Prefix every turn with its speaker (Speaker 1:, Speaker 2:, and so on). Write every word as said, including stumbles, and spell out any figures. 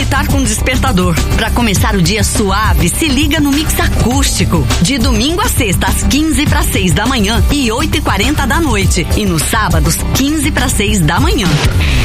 Speaker 1: despertar com despertador. Pra começar o dia suave, se liga no Mix Acústico. De domingo a sexta, às quinze para seis da manhã e oito e quarenta da noite. E nos sábados, quinze para seis da manhã.